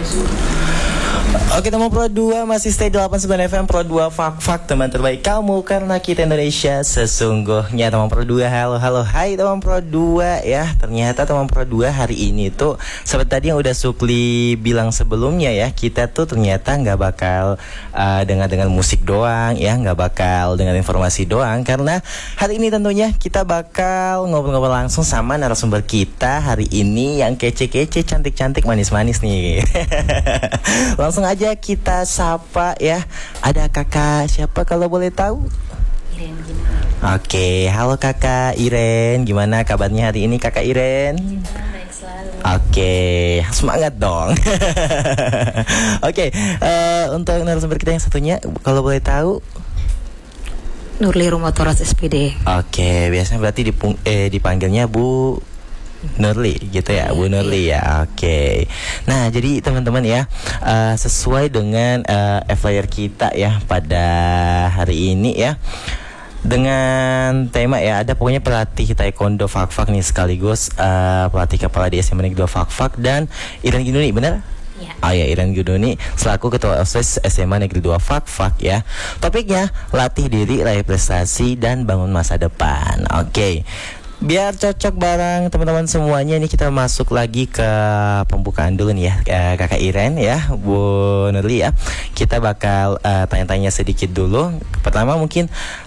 Oke, teman Pro 2 masih stay 89 FM Pro 2 Fak teman terbaik kamu karena kita Indonesia sesungguhnya. Teman Pro 2, halo, hai teman Pro 2 ya. Ternyata teman Pro 2 hari ini tuh seperti tadi yang udah Sukli bilang sebelumnya ya, kita tuh ternyata nggak bakal dengan musik doang ya, nggak bakal dengan informasi doang, karena hari ini tentunya kita bakal ngobrol-ngobrol langsung sama narasumber kita hari ini yang kece-kece, cantik-cantik, manis-manis nih. Langsung aja kita sapa ya. Ada kakak siapa kalau boleh tahu? Iren. Oke, halo kakak Iren. Gimana kabarnya hari ini kakak Iren? Baik selalu. Oke, semangat dong. Oke, untuk narasumber kita yang satunya kalau boleh tahu? Nurli Rumotoras SPD. Oke, biasanya berarti dipanggilnya Bu Nurli gitu ya, Bu Nurli ya. Oke. Nah, jadi teman-teman ya, sesuai dengan flyer kita ya pada hari ini ya, dengan tema ya, ada pokoknya pelatih taekwondo Fak nih, sekaligus pelatih kepala di SMA Negeri 2 Fak dan Iren Giduni, benar? Ya. Oh ya, Iren Giduni selaku ketua OSIS SMA Negeri 2 Fak ya. Topiknya latih diri, raih prestasi dan bangun masa depan. Oke. Biar cocok bareng teman-teman semuanya, ini kita masuk lagi ke pembukaan dulu nih ya, kakak Iren ya, Bu Nurli ya. Kita bakal tanya-tanya sedikit dulu. Pertama mungkin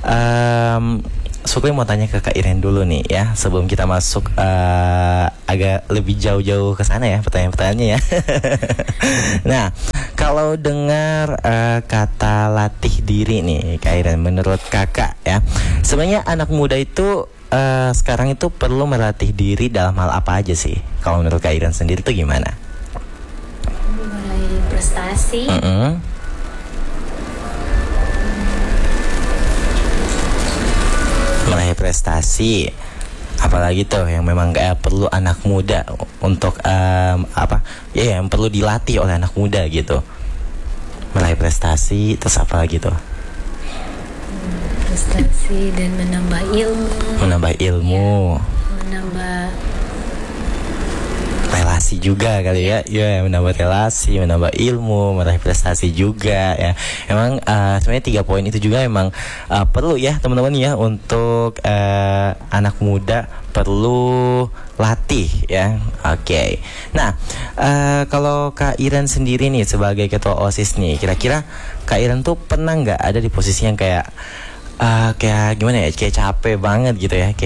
Sukli mau tanya ke Kak Iren dulu nih ya, sebelum kita masuk agak lebih jauh-jauh ke sana ya pertanyaan-pertanyaannya ya. Nah, kalau dengar kata latih diri nih Kak Iren, menurut kakak ya, sebenarnya anak muda itu sekarang itu perlu melatih diri dalam hal apa aja sih? Kalau menurut Kak Iren sendiri itu gimana? Mulai prestasi. Meraih prestasi. Apalagi tuh yang memang perlu anak muda untuk yang perlu dilatih oleh anak muda gitu. Meraih prestasi, terus apa lagi tuh? Prestasi dan menambah ilmu. Menambah ilmu. Menambah relasi juga kali ya. Ya, menambah relasi, menambah ilmu, meraih prestasi juga ya. Emang sebenarnya 3 poin itu juga emang perlu ya teman-teman ya, untuk anak muda perlu latih ya. Oke. Nah, kalau Kak Iren sendiri nih sebagai ketua OSIS nih, kira-kira Kak Iren tuh pernah nggak ada di posisi yang kayak gimana ya, kayak capek banget gitu ya,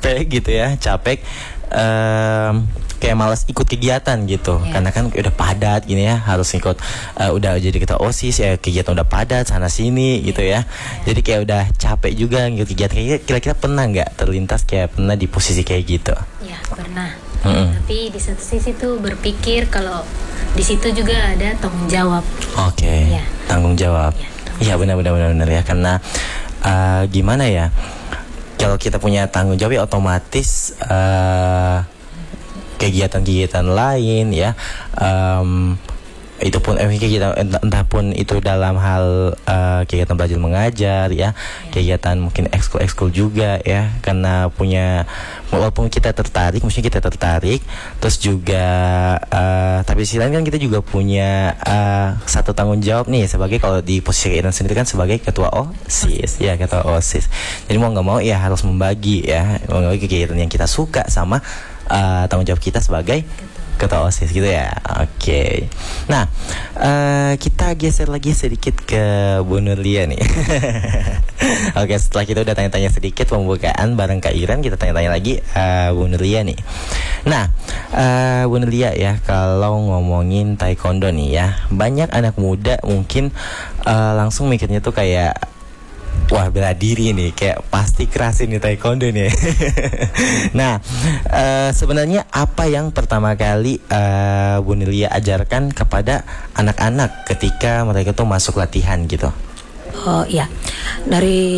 kayak malas ikut kegiatan gitu, karena kan udah padat gini ya, harus ikut udah jadi ketua OSIS ya, kegiatan udah padat sana sini gitu ya, jadi kayak udah capek juga gitu kegiatan. Kira-kira pernah nggak terlintas kayak pernah di posisi kayak gitu? Ya, pernah. Tapi di satu sisi tuh berpikir kalau di situ juga ada tanggung jawab. Oke. Ya. Tanggung jawab. Iya, benar ya, karena gimana ya, kalau kita punya tanggung jawab ya otomatis kegiatan-kegiatan lain ya, itu pun entah pun itu dalam hal kegiatan belajar mengajar ya, kegiatan mungkin ekskul juga ya, karena walaupun kita tertarik, terus juga tapi sisi lain kan kita juga punya satu tanggung jawab nih, sebagai kalau di posisi Iren sendiri kan sebagai ketua OSIS ya, ketua OSIS. Jadi mau nggak mau ya harus membagi kegiatan yang kita suka sama tanggung jawab kita sebagai ketua OSIS gitu ya. Oke. Nah, kita geser lagi sedikit ke Bu Nurlia nih. Oke, setelah kita udah tanya-tanya sedikit pembukaan bareng Kak Iren, kita tanya-tanya lagi Bu Nurlia nih. Nah, Bu Nurlia ya, kalau ngomongin taekwondo nih ya, banyak anak muda mungkin langsung mikirnya tuh kayak, wah, bela diri nih, kayak pasti keras ini taekwondo nih. Nah, sebenarnya apa yang pertama kali Bu Nilia ajarkan kepada anak-anak ketika mereka tuh masuk latihan gitu? Oh ya, dari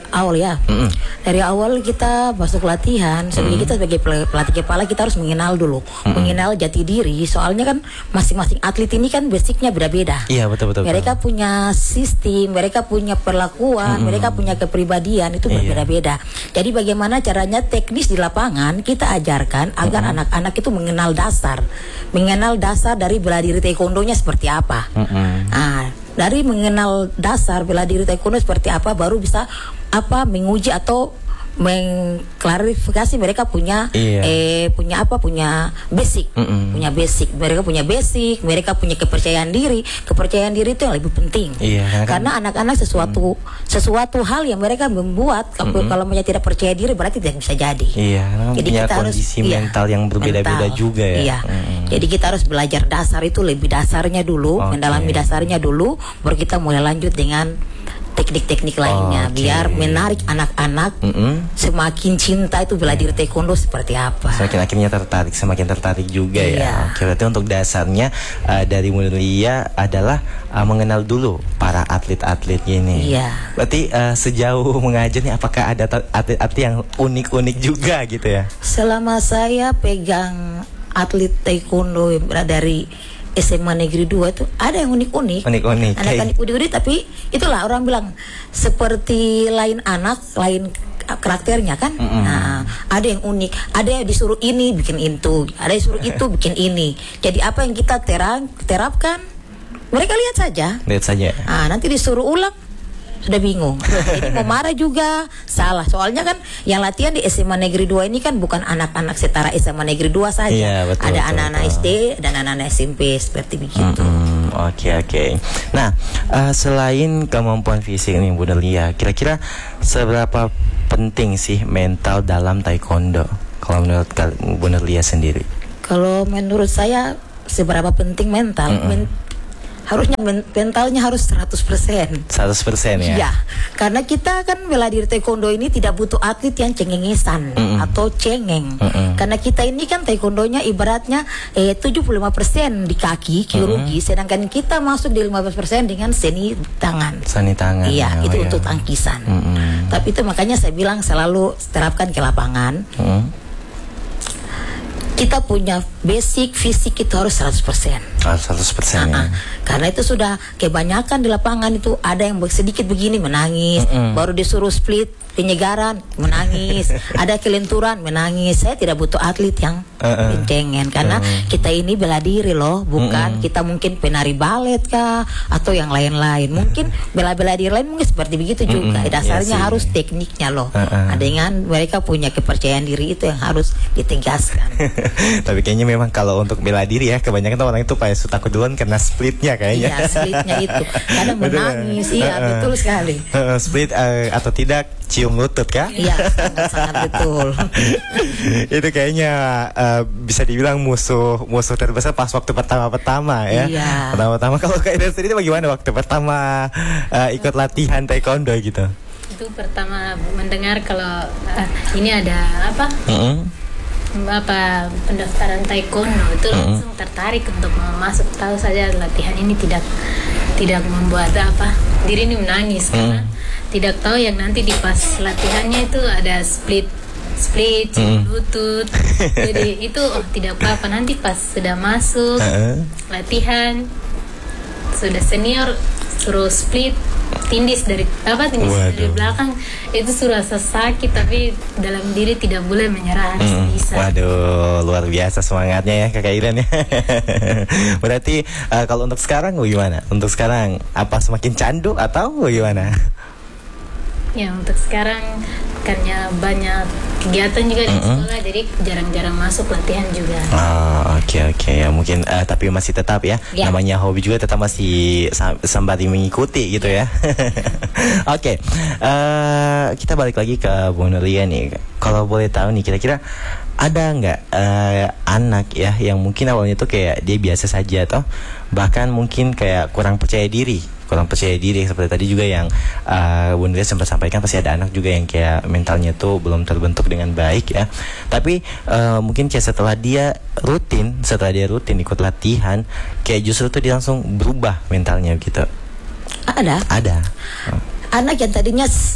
awal ya. Dari awal kita masuk latihan, kita sebagai pelatih kepala kita harus mengenal dulu, mengenal jati diri. Soalnya kan masing-masing atlet ini kan basicnya beda-beda. Iya, betul. Mereka punya sistem, mereka punya perlakuan, mereka punya kepribadian itu berbeda-beda. Jadi bagaimana caranya teknis di lapangan kita ajarkan agar anak-anak itu mengenal dasar dari bela diri taekwondonya seperti apa. Dari mengenal dasar bela diri taekwondo seperti apa, baru bisa menguji atau mengklarifikasi mereka punya punya basic, mereka punya kepercayaan diri itu yang lebih penting. Karena anak-anak sesuatu hal yang mereka membuat kalau mereka tidak percaya diri berarti tidak bisa jadi. Jadi kita harus mental yang berbeda-beda juga ya. Jadi kita harus belajar dasar itu lebih dasarnya dulu, mendalami dasarnya dulu, baru kita mulai lanjut dengan teknik-teknik lainnya biar menarik anak-anak semakin cinta itu bela diri taekwondo seperti apa. Semakin tertarik juga ya. Berarti untuk dasarnya dari Bu Nurlia adalah mengenal dulu para atlet-atletnya ini. Berarti sejauh mengajar nih, apakah ada atlet-atlet yang unik-unik juga gitu ya? Selama saya pegang atlet taekwondo dari SMA Negeri 2 itu ada yang unik-unik. Anak-anak unik-unik, tapi itulah orang bilang seperti lain karakternya kan. Ada yang unik, ada yang disuruh ini bikin itu, ada yang disuruh itu bikin ini. Jadi apa yang kita terapkan, mereka lihat saja. Nanti disuruh ulang sudah bingung. Jadi mau marah juga salah. Soalnya kan yang latihan di SMA Negeri 2 ini kan bukan anak-anak setara SMA Negeri 2 saja. Ada anak-anak SD dan anak-anak SMP seperti begitu. Oke. Nah, selain kemampuan fisik nih Bu Nurlia, kira-kira seberapa penting sih mental dalam taekwondo kalau menurut Bu Nurlia sendiri? Kalau menurut saya seberapa penting mental? Harusnya mentalnya harus 100%. 100% ya? Iya, karena kita kan bela diri taekwondo ini tidak butuh atlet yang cengengesan atau cengeng. Karena kita ini kan taekwondonya ibaratnya 75% di kaki, kirurgi, sedangkan kita masuk di 15% dengan seni tangan. Iya, itu untuk tangkisan. Tapi itu makanya saya bilang selalu terapkan ke lapangan. Kita punya basic fisik itu harus 100%. 100% ya. Karena itu sudah kebanyakan di lapangan itu ada yang sedikit begini menangis, baru disuruh split penyegaran menangis, ada kelenturan menangis. Saya tidak butuh atlet yang pencengen karena kita ini bela diri loh, bukan kita mungkin penari balet kah atau yang lain-lain. Mungkin bela diri lain mungkin seperti begitu juga. Dasarnya harus tekniknya loh. Dengan mereka punya kepercayaan diri itu yang harus ditegaskan. Tapi kayaknya memang kalau untuk bela diri ya, kebanyakan orang itu pasti takut duluan karena splitnya kayaknya. Iya, splitnya itu. Kadang menangis, betul sekali. Split atau tidak cium lutut kah? Iya, sangat betul. Itu kayaknya bisa dibilang musuh terbesar pas waktu pertama ya. Pertama kalau Kak Ida sendiri bagaimana waktu pertama ikut latihan taekwondo gitu? Itu pertama mendengar kalau ini ada pendaftaran taekwondo itu langsung tertarik untuk masuk. Tahu saja latihan ini tidak membuat diri ini menangis karena tidak tahu yang nanti di pas latihannya itu ada split lutut. Jadi itu tidak apa-apa, nanti pas sudah masuk latihan sudah senior suruh split tindis dari belakang, itu sudah sakit tapi dalam diri tidak boleh menyerah, harus bisa. Waduh, luar biasa semangatnya ya Kakak Iren ya. Berarti kalau untuk sekarang gimana? Untuk sekarang apa semakin candu atau gimana? Ya untuk sekarang karena banyak kegiatan juga di sekolah, jadi jarang-jarang masuk latihan juga. Oke ya mungkin tapi masih tetap ya, namanya hobi juga tetap masih sembari mengikuti gitu ya. Oke, kita balik lagi ke Bu Nurlia nih. Kalau boleh tahu nih, kira-kira ada nggak anak ya yang mungkin awalnya tuh kayak dia biasa saja atau bahkan mungkin kayak kurang percaya diri seperti tadi juga yang Bu Nurlia sempat sampaikan, pasti ada anak juga yang kayak mentalnya tuh belum terbentuk dengan baik ya. Tapi mungkin kayak setelah dia rutin ikut latihan, kayak justru tuh dia langsung berubah mentalnya gitu. Ada. Anak yang tadinya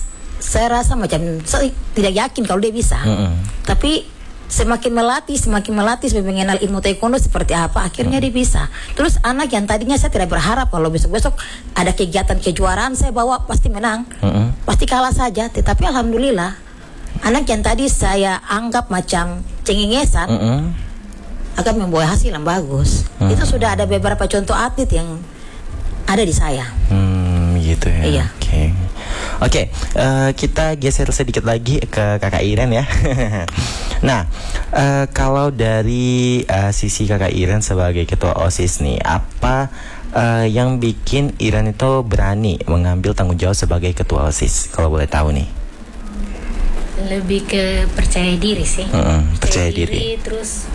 saya rasa macam saya tidak yakin kalau dia bisa. Tapi semakin melatih mengenal ilmu taekwondo seperti apa, akhirnya dia bisa. Terus anak yang tadinya saya tidak berharap kalau besok-besok ada kegiatan kejuaraan saya bawa pasti menang, pasti kalah saja. Tetapi alhamdulillah anak yang tadi saya anggap macam cengengesan akan membawa hasil yang bagus. Itu sudah ada beberapa contoh atlet yang ada di saya. Gitu ya. Iya. Oke, kita geser sedikit lagi ke Kakak Iren ya. Nah, kalau dari sisi Kakak Iren sebagai ketua OSIS nih, apa yang bikin Iren itu berani mengambil tanggung jawab sebagai ketua OSIS? Kalau boleh tahu nih. Lebih ke percaya diri sih. Percaya diri. Terus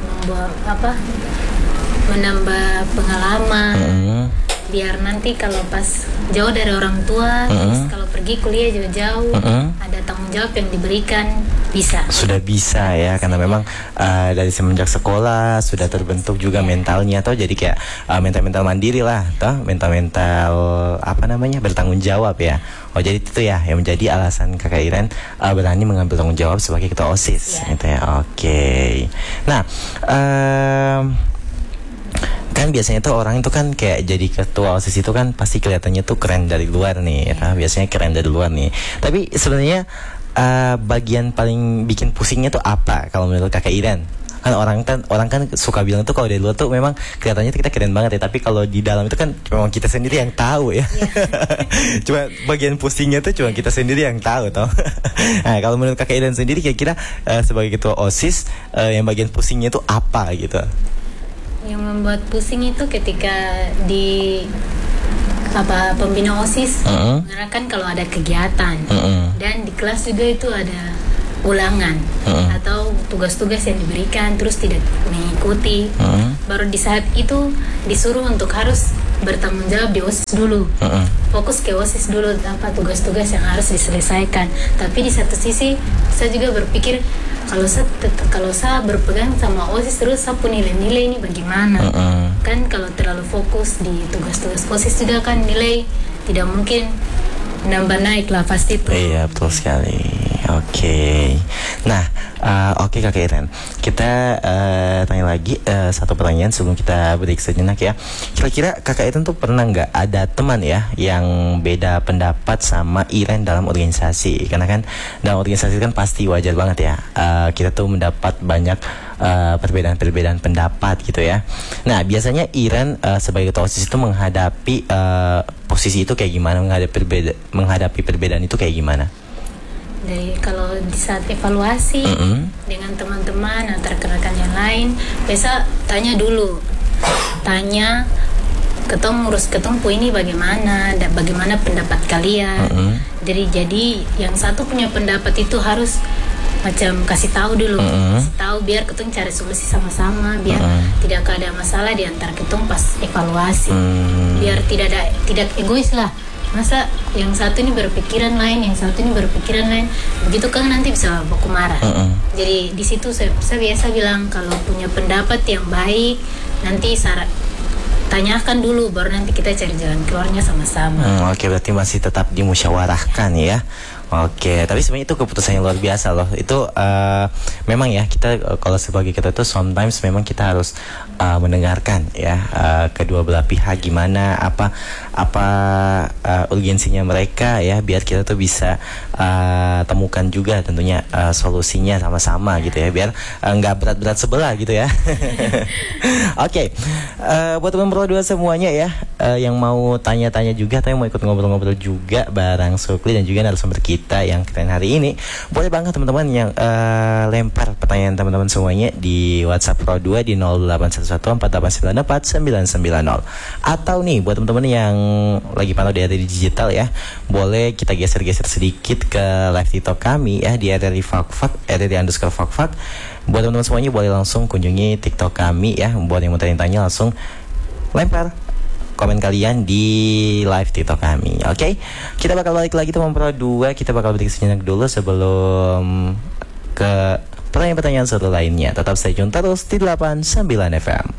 menambah pengalaman. Biar nanti kalau pas jauh dari orang tua, terus kalau pergi kuliah jauh-jauh, ada tanggung jawab yang diberikan, bisa. Sudah bisa ya, karena memang dari semenjak sekolah sudah terbentuk juga mentalnya, atau jadi kayak mental mandiri lah, toh mental bertanggung jawab ya. Oh, jadi itu ya yang menjadi alasan Kakak Iren berani mengambil tanggung jawab sebagai ketua OSIS, gitu ya. Oke. Nah, kan biasanya tuh orang itu kan kayak jadi ketua OSIS itu kan pasti kelihatannya tuh keren dari luar nih, biasanya keren dari luar nih. Tapi sebenarnya bagian paling bikin pusingnya tuh apa kalau menurut Kakak Iren? Kan orang kan suka bilang tuh kalau dari luar tuh memang kelihatannya kita keren banget ya, tapi kalau di dalam itu kan memang kita sendiri yang tahu ya. Cuma bagian pusingnya tuh cuma kita sendiri yang tahu toh. Nah, kalau menurut Kakak Iren sendiri kira-kira sebagai ketua OSIS yang bagian pusingnya tuh apa gitu? Yang membuat pusing itu ketika di pembina OSIS mengarahkan kalau ada kegiatan dan di kelas juga itu ada ulangan atau tugas-tugas yang diberikan terus tidak mengikuti, baru di saat itu disuruh untuk harus bertanggung jawab di OSIS dulu, fokus ke OSIS dulu, tugas-tugas yang harus diselesaikan. Tapi di satu sisi saya juga berpikir kalau saya berpegang sama OSIS terus, saya punya nilai-nilai ini bagaimana? Kan kalau terlalu fokus di tugas-tugas OSIS juga kan nilai tidak mungkin nambah naik lah pasti itu. Iya, betul sekali. Oke. Nah, oke Kakak Iren, kita tanya lagi satu pertanyaan sebelum kita break sejenak ya. Kira-kira Kakak Iren tuh pernah nggak ada teman ya yang beda pendapat sama Iren dalam organisasi? Karena kan dalam organisasi kan pasti wajar banget ya, kita tuh mendapat banyak perbedaan-perbedaan pendapat gitu ya. Nah, biasanya Iren sebagai ketua OSIS itu menghadapi posisi itu kayak gimana? Menghadapi perbedaan itu kayak gimana? Dari kalau di saat evaluasi dengan teman-teman atau rekan-rekan yang lain, biasa tanya dulu, ketemu ini bagaimana, bagaimana pendapat kalian. Jadi yang satu punya pendapat itu harus macam kasih tahu dulu, kasih tahu biar ketemu cari solusi sama-sama, biar tidak ada masalah di antara ketemu pas evaluasi, biar tidak egois lah. Masa yang satu ini berpikiran lain, yang satu ini berpikiran lain, begitu kan nanti bisa baku marah. Jadi di situ saya biasa bilang kalau punya pendapat yang baik nanti tanyakan dulu, baru nanti kita cari jalan keluarnya sama-sama. Oke, berarti masih tetap dimusyawarahkan ya. Oke, tapi sebenarnya itu keputusan yang luar biasa loh. Itu memang ya, kita kalau sebagai kita itu sometimes memang kita harus mendengarkan ya kedua belah pihak, gimana apa urgensinya mereka ya, biar kita tuh bisa temukan juga tentunya solusinya sama-sama gitu ya, biar nggak berat-berat sebelah gitu ya. Oke, buat teman Pro 2 semuanya ya, yang mau tanya-tanya juga atau yang mau ikut ngobrol-ngobrol juga bareng Sukli dan juga narasumber kita yang keren hari ini, boleh banget teman-teman yang lempar pertanyaan teman-teman semuanya di WhatsApp Pro 2 di 0811488990. Atau nih buat teman-teman yang lagi pantau di RRI Digital ya, boleh kita geser-geser sedikit ke live TikTok kami ya di RRI Fakfak, RRI_Fakfak. Buat teman-teman semuanya boleh langsung kunjungi TikTok kami ya. Buat yang mau tanya-tanya langsung lempar komen kalian di live TikTok kami. Oke, kita bakal balik lagi teman Pro 2. Kita bakal break sejenak dulu sebelum ke pertanyaan-pertanyaan seru lainnya. Tetap stay tune terus di 89 FM.